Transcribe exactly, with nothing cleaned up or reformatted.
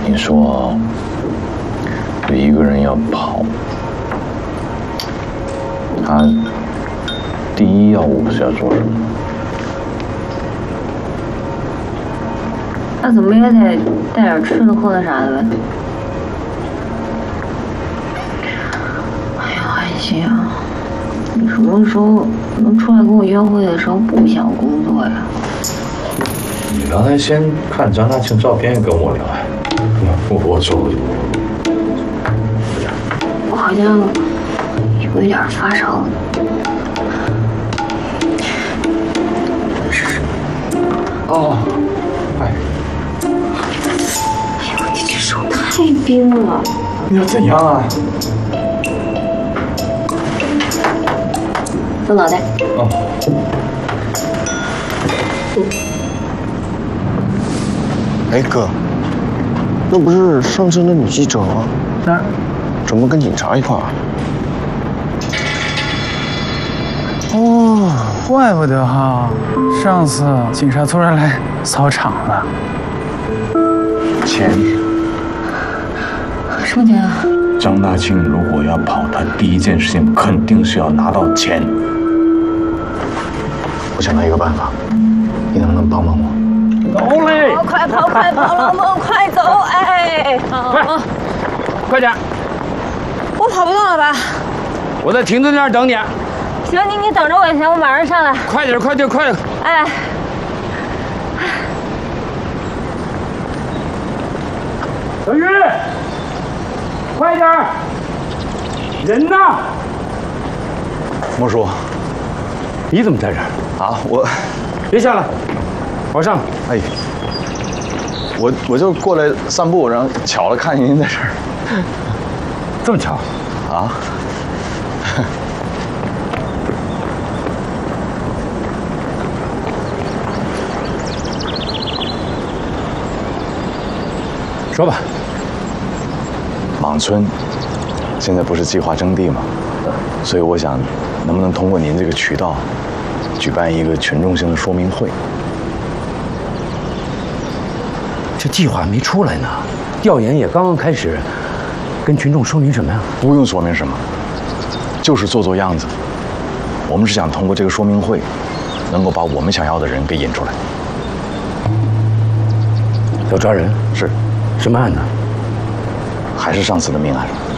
你说有一个人要跑，他第一要务是要做什么？ 那怎么也得带点吃的喝的啥的呗。哎呀，安心啊，你什么时候能出来跟我约会的时候不想工作呀？ 你刚才先看张大庆照片跟我聊，我我走了。 我好像有一点发烧。我试试。 哦，哎。 哎呦，你这手太冰了。 你要怎样啊？ 动脑袋。 哦。 嗯。 哎哥，那不是上次那女记者吗？ 哪儿？ 怎么跟警察一块儿？ 哦，怪不得哈，上次警察突然来扫场了。 钱。 什么钱啊？ 张大庆如果要跑，他第一件事情肯定是要拿到钱。 我想到一个办法，你能不能帮帮我？ 走嘞！ 快跑快跑，老孟快走！哎， 快，快点！ 我跑不动了吧？ 我在亭子那儿等你。 行，你你等着我一下，我马上上来。 快点，快点，快点！ 哎。 小玉，快点！人呢？ 莫叔， 你怎么在这儿？ 啊，我别下来，往上。 哎，我我就过来散步，然后巧了看见您在这儿。 这么巧？ 啊？ 说吧。 莽村现在不是计划征地吗？所以我想，能不能通过您这个渠道，举办一个群众性的说明会？ 这计划没出来呢，调研也刚刚开始，跟群众说明什么呀？ 不用说明什么，就是做做样子。我们是想通过这个说明会，能够把我们想要的人给引出来。 要抓人？ 是。 什么案呢？ 还是上次的命案。